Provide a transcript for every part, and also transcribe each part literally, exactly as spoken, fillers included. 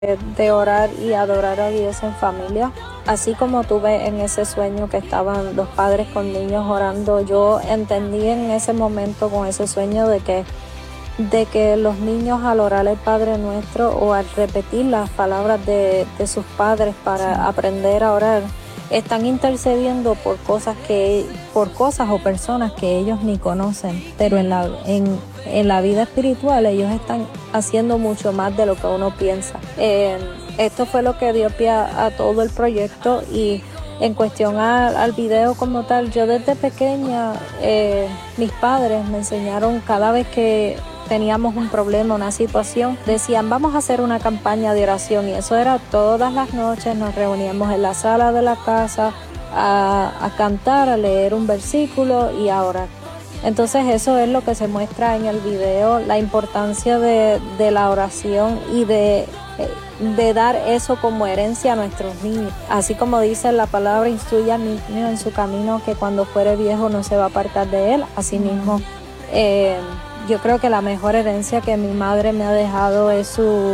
de orar y adorar a Dios en familia. Así como tuve en ese sueño que estaban los padres con niños orando, yo entendí en ese momento con ese sueño de que, de que los niños al orar el Padre Nuestro o al repetir las palabras de, de sus padres para sí. aprender a orar, están intercediendo por cosas que por cosas o personas que ellos ni conocen, pero en la en, en la vida espiritual ellos están haciendo mucho más de lo que uno piensa. Eh, esto fue lo que dio pie a, a todo el proyecto. Y en cuestión a, al video como tal, yo desde pequeña, eh, mis padres me enseñaron cada vez que teníamos un problema, una situación, decían vamos a hacer una campaña de oración, y eso era todas las noches. Nos reuníamos en la sala de la casa a, a cantar, a leer un versículo y a orar. Entonces eso es lo que se muestra en el video, la importancia de, de la oración y de, de dar eso como herencia a nuestros niños. Así como dice la palabra, instruye al niño en su camino, que cuando fuere viejo no se va a apartar de él. Asimismo, eh, yo creo que la mejor herencia que mi madre me ha dejado es su,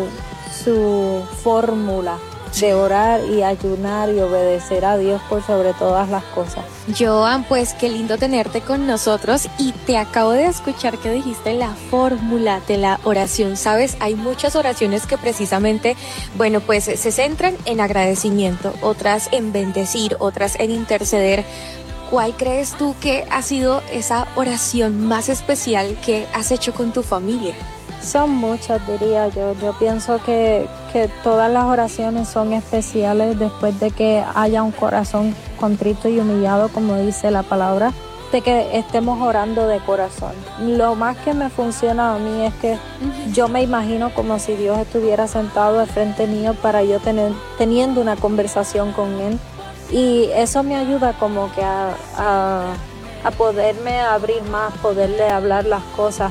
su fórmula de orar y ayunar y obedecer a Dios por sobre todas las cosas. Joan, pues qué lindo tenerte con nosotros, y te acabo de escuchar que dijiste la fórmula de la oración. Sabes, hay muchas oraciones que precisamente, bueno, pues se centran en agradecimiento, otras en bendecir, otras en interceder. ¿Cuál crees tú que ha sido esa oración más especial que has hecho con tu familia? Son muchas, diría yo. Yo pienso que, que todas las oraciones son especiales después de que haya un corazón contrito y humillado, como dice la palabra, de que estemos orando de corazón. Lo más que me funciona a mí es que uh-huh. yo me imagino como si Dios estuviera sentado al frente mío para yo tener teniendo una conversación con Él. Y eso me ayuda como que a, a, a poderme abrir más, poderle hablar las cosas.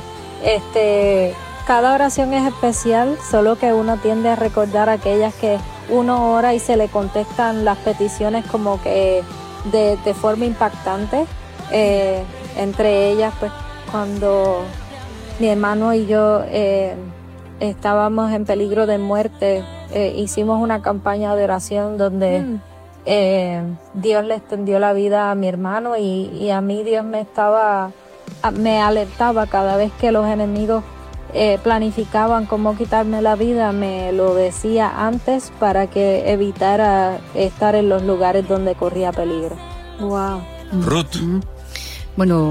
Este, cada oración es especial, solo que uno tiende a recordar aquellas que uno ora y se le contestan las peticiones como que de, de forma impactante. Eh, entre ellas, pues cuando mi hermano y yo eh, estábamos en peligro de muerte, eh, hicimos una campaña de oración donde... Mm. Eh, Dios le extendió la vida a mi hermano y, y a mí Dios me estaba me alertaba cada vez que los enemigos eh, planificaban cómo quitarme la vida. Me lo decía antes para que evitara estar en los lugares donde corría peligro. Wow. Ruth. Bueno,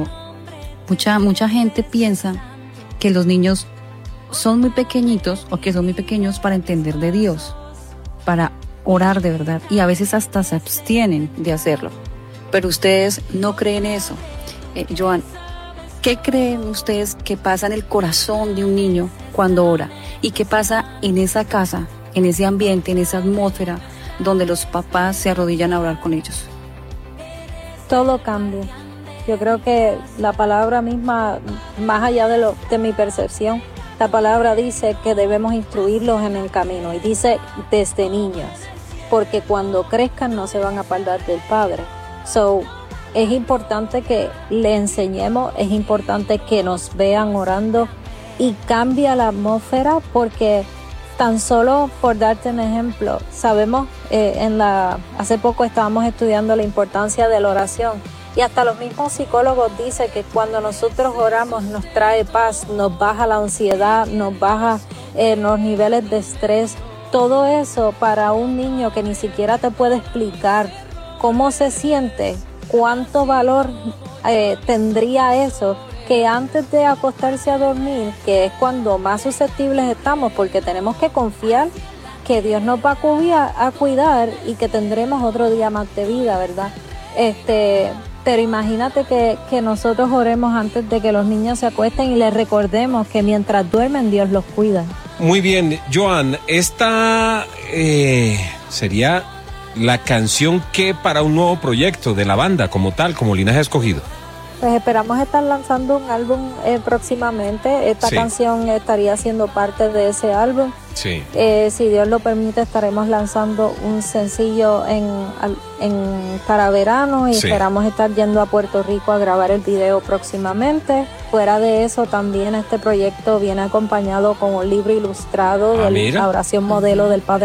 mucha mucha gente piensa que los niños son muy pequeñitos o que son muy pequeños para entender de Dios, para orar de verdad, y a veces hasta se abstienen de hacerlo. Pero ustedes no creen eso. Eh, Joan, ¿qué creen ustedes que pasa en el corazón de un niño cuando ora? ¿Y qué pasa en esa casa, en ese ambiente, en esa atmósfera donde los papás se arrodillan a orar con ellos? Todo cambia. Yo creo que la palabra misma, más allá de, lo, de mi percepción, la palabra dice que debemos instruirlos en el camino, y dice desde niños, porque cuando crezcan no se van a apartar del Padre. So, es importante que le enseñemos, es importante que nos vean orando, y cambia la atmósfera, porque tan solo por darte un ejemplo, sabemos, eh, en la hace poco estábamos estudiando la importancia de la oración, y hasta los mismos psicólogos dicen que cuando nosotros oramos nos trae paz, nos baja la ansiedad, nos baja eh, los niveles de estrés. Todo eso para un niño que ni siquiera te puede explicar cómo se siente, cuánto valor eh, tendría eso, que antes de acostarse a dormir, que es cuando más susceptibles estamos, porque tenemos que confiar que Dios nos va a cuidar, a cuidar y que tendremos otro día más de vida, ¿verdad? Este, pero imagínate que, que nosotros oremos antes de que los niños se acuesten y les recordemos que mientras duermen Dios los cuida. Muy bien, Joan, esta eh, sería la canción que para un nuevo proyecto de la banda como tal, como Linaje Escogido. Pues esperamos estar lanzando un álbum eh, próximamente. Esta sí. canción estaría siendo parte de ese álbum. Sí. Eh, si Dios lo permite, estaremos lanzando un sencillo en, en para verano y Sí. esperamos estar yendo a Puerto Rico a grabar el video próximamente. Fuera de eso, también este proyecto viene acompañado con un libro ilustrado Ah, de mira. la oración modelo del Padre